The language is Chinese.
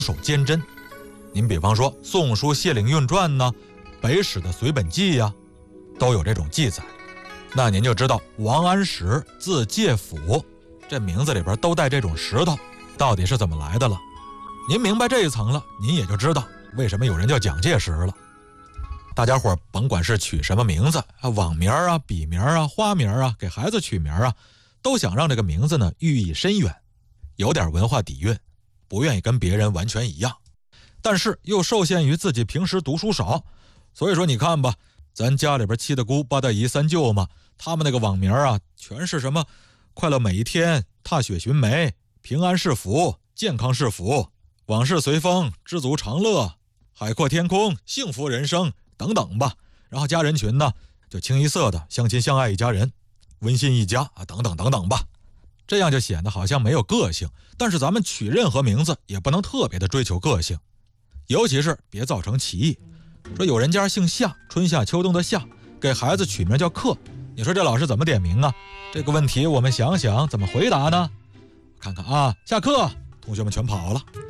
守坚贞。您比方说《宋书谢灵运传》呢，北史的随本纪呀，都有这种记载。那您就知道王安石字介甫，这名字里边都带这种石头，到底是怎么来的了。您明白这一层了，您也就知道为什么有人叫蒋介石了。大家伙甭管是取什么名字啊，网名啊、笔名啊、花名啊，给孩子取名啊，都想让这个名字呢寓意深远，有点文化底蕴，不愿意跟别人完全一样，但是又受限于自己平时读书少。所以说你看吧，咱家里边七大姑八大姨三舅嘛，他们那个网名啊，全是什么快乐每一天、踏雪寻梅、平安是福、健康是福、往事随风、知足常乐、海阔天空、幸福人生等等吧。然后家人群呢，就清一色的相亲相爱一家人，温馨一家啊，等等等等吧。这样就显得好像没有个性，但是咱们取任何名字也不能特别的追求个性，尤其是别造成歧义。说有人家姓夏，春夏秋冬的夏，给孩子取名叫克，你说这老师怎么点名啊？这个问题我们想想怎么回答呢？看看啊，下课，同学们全跑了。